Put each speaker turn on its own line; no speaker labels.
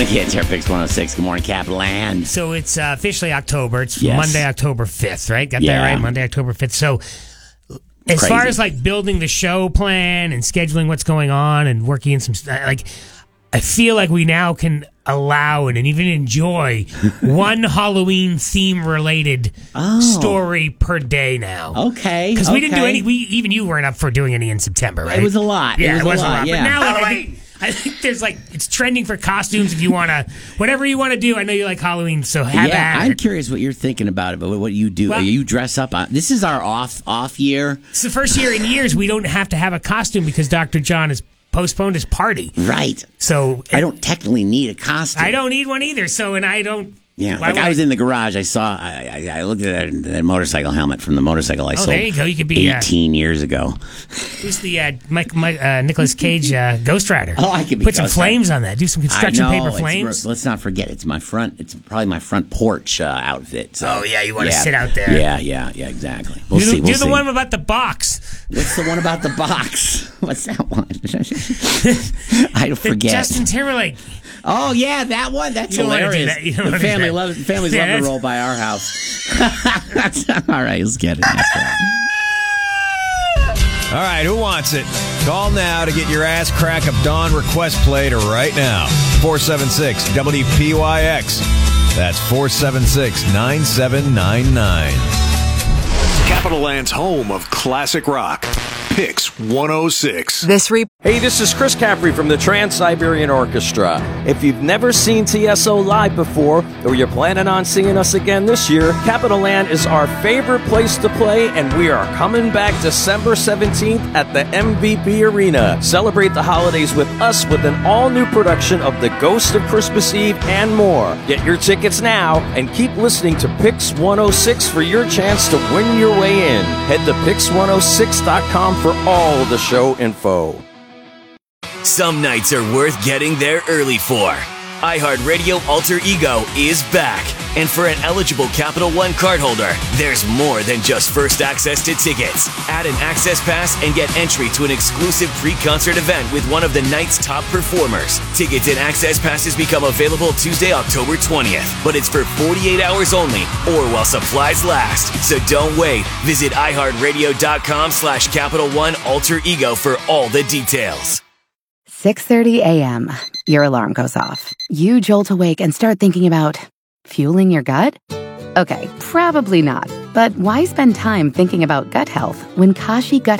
the Kids here, Pix 106. Good morning, Capital Land.
So it's officially October. It's
Yes.
Monday, October 5th, right? Got that
Yeah.
right? Monday, October 5th. So as
Crazy.
far as like building the show plan and scheduling what's going on and working in some like, I feel like we now can allow and even enjoy one Halloween theme related story per day now.
Okay.
Because we didn't do any, even you weren't up for doing any in September, right?
It was a lot.
Yeah, it was a lot.
Yeah.
But now I think there's like, it's trending for costumes if you want to, whatever you want to do. I know you like Halloween, so have at
I'm
it.
curious what you're thinking about it, but what you do.
Well-
You dress up. This is our off year.
It's the first year in years we don't have to have a costume because Dr. John has postponed his party.
Right.
So
I don't technically need a costume.
I don't need one either. So, and I don't.
Yeah,
why
like
would
I was in the garage. I saw. I looked at that motorcycle helmet from the motorcycle I sold.
there you go. You could be
18 years ago.
Who's the Nicolas Cage Ghost Rider?
Oh, I could be
put some
Ghost Rider.
flames on that. Do some construction paper flames.
Let's not forget. It's my front. It's probably my front porch outfit. So,
Oh, yeah, you wanna sit out there.
Yeah, exactly. We'll see.
Do the one about the box.
What's the one about the box? What's that one? I forget.
Justin Timberlake.
Oh yeah, that one. That's
You don't wanna do
hilarious.
that. You don't
The
wanna do
family
that.
loves. Families
Yeah,
love to
that's-
roll by our house. All right, let's get it. That's right.
All right, who wants it? Call now to get your ass crack of dawn request played right now. 476 WPYX. That's 476-9799.
Capital Land's home of classic rock. Pix 106.
Hey, this is Chris Caffrey from the Trans-Siberian Orchestra. If you've never seen TSO live before, or you're planning on seeing us again this year, Capital Land is our favorite place to play, and we are coming back December 17th at the MVP Arena. Celebrate the holidays with us with an all-new production of The Ghost of Christmas Eve and more. Get your tickets now, and keep listening to Pix 106 for your chance to win your way in. Head to Pix106.com for all the show info.
Some nights are worth getting there early for. iHeartRadio Alter Ego is back. And for an eligible Capital One cardholder, there's more than just first access to tickets. Add an access pass and get entry to an exclusive pre-concert event with one of the night's top performers. Tickets and access passes become available Tuesday, October 20th. But it's for 48 hours only or while supplies last. So don't wait. Visit iHeartRadio.com/Capital One Alter Ego for all the details.
6:30 a.m. Your alarm goes off. You jolt awake and start thinking about fueling your gut? Okay, probably not. But why spend time thinking about gut health when Kashi Gut